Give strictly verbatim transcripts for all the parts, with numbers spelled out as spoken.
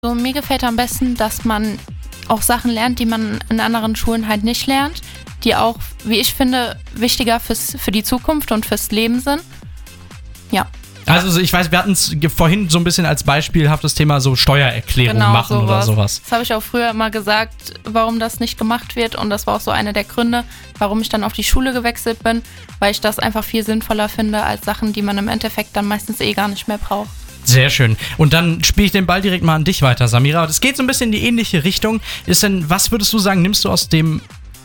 So, mir gefällt am besten, dass man auch Sachen lernt, die man in anderen Schulen halt nicht lernt, die auch, wie ich finde, wichtiger fürs, für die Zukunft und fürs Leben sind. Ja. Also ich weiß, wir hatten es vorhin so ein bisschen als beispielhaftes Thema so Steuererklärung genau, machen sowas. oder sowas. Das habe ich auch früher immer gesagt, warum das nicht gemacht wird, und das war auch so einer der Gründe, warum ich dann auf die Schule gewechselt bin, weil ich das einfach viel sinnvoller finde als Sachen, die man im Endeffekt dann meistens eh gar nicht mehr braucht. Sehr schön. Und dann spiele ich den Ball direkt mal an dich weiter, Samira. Das geht so ein bisschen in die ähnliche Richtung. Ist denn, was würdest du sagen, nimmst du aus dem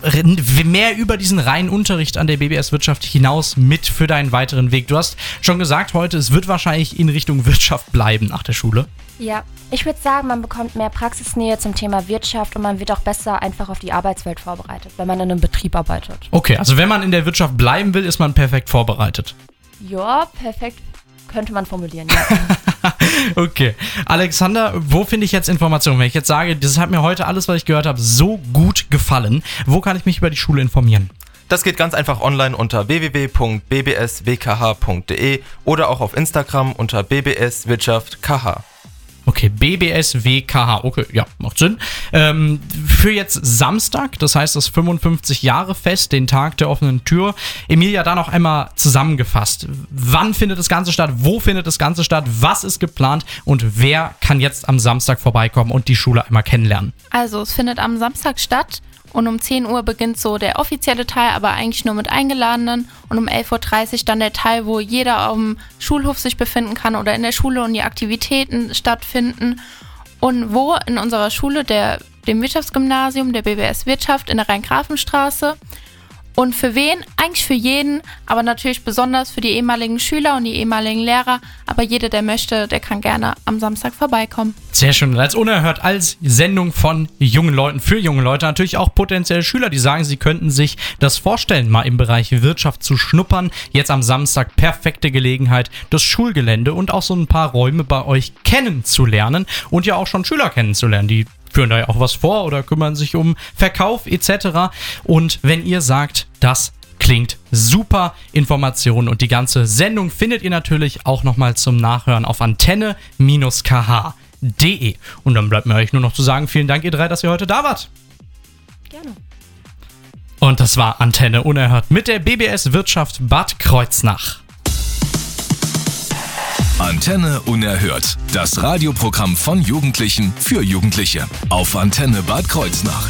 mehr über diesen reinen Unterricht an der B B S Wirtschaft hinaus mit für deinen weiteren Weg? Du hast schon gesagt heute, es wird wahrscheinlich in Richtung Wirtschaft bleiben nach der Schule. Ja, ich würde sagen, man bekommt mehr Praxisnähe zum Thema Wirtschaft und man wird auch besser einfach auf die Arbeitswelt vorbereitet, wenn man in einem Betrieb arbeitet. Okay, also wenn man in der Wirtschaft bleiben will, ist man perfekt vorbereitet. Ja, perfekt könnte man formulieren, ja. Okay. Alexander, wo finde ich jetzt Informationen? Wenn ich jetzt sage, das hat mir heute alles, was ich gehört habe, so gut gefallen, wo kann ich mich über die Schule informieren? Das geht ganz einfach online unter w w w punkt b b s w k h punkt d e oder auch auf Instagram unter b b s wirtschaft k h. Okay, B B S W K H, okay, ja, macht Sinn. Ähm, für jetzt Samstag, das heißt das fünfundfünfzig-Jahre-Fest, den Tag der offenen Tür. Emilia, da noch einmal zusammengefasst. Wann findet das Ganze statt? Wo findet das Ganze statt? Was ist geplant? Und wer kann jetzt am Samstag vorbeikommen und die Schule einmal kennenlernen? Also, es findet am Samstag statt. Und um zehn Uhr beginnt so der offizielle Teil, aber eigentlich nur mit Eingeladenen. Und um elf Uhr dreißig dann der Teil, wo jeder am Schulhof sich befinden kann oder in der Schule und die Aktivitäten stattfinden. Und wo? In unserer Schule, der, dem Wirtschaftsgymnasium, der B B S Wirtschaft in der Rhein-Grafenstraße. Und für wen? Eigentlich für jeden, aber natürlich besonders für die ehemaligen Schüler und die ehemaligen Lehrer. Aber jeder, der möchte, der kann gerne am Samstag vorbeikommen. Sehr schön. Und als Unerhört, als Sendung von jungen Leuten, für junge Leute, natürlich auch potenzielle Schüler, die sagen, sie könnten sich das vorstellen, mal im Bereich Wirtschaft zu schnuppern. Jetzt am Samstag perfekte Gelegenheit, das Schulgelände und auch so ein paar Räume bei euch kennenzulernen und ja auch schon Schüler kennenzulernen, die führen da ja auch was vor oder kümmern sich um Verkauf et cetera. Und wenn ihr sagt, das klingt super, Informationen und die ganze Sendung findet ihr natürlich auch nochmal zum Nachhören auf antenne Bindestrich k h punkt d e. Und dann bleibt mir euch nur noch zu sagen, vielen Dank ihr drei, dass ihr heute da wart. Gerne. Und das war Antenne Unerhört mit der B B S Wirtschaft Bad Kreuznach. Antenne Unerhört, das Radioprogramm von Jugendlichen für Jugendliche auf Antenne Bad Kreuznach.